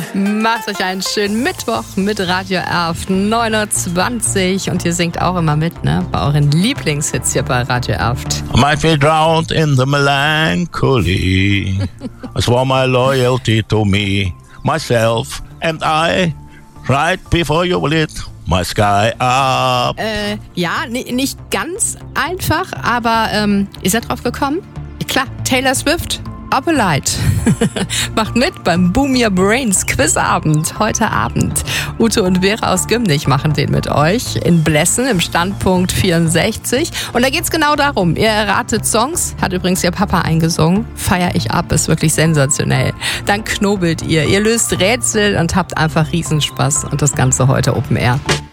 Macht euch einen schönen Mittwoch mit Radio Erft 9:20 und ihr singt auch immer mit, ne? Bei euren Lieblingshits hier bei Radio Erft. I might feel drowned in the melancholy. I swore my loyalty to me, myself and I, right before you lit my sky up. Ja, nicht ganz einfach, aber ihr seid drauf gekommen? Klar, Taylor Swift. Opelite. Macht mit beim Boom Your Brains Quizabend heute Abend. Ute und Vera aus Gymnich machen den mit euch in Blessen im Standpunkt 64. Und da geht's genau darum. Ihr erratet Songs, hat übrigens ihr Papa eingesungen. Feier ich ab, ist wirklich sensationell. Dann knobelt ihr löst Rätsel und habt einfach Riesenspaß. Und das Ganze heute Open Air.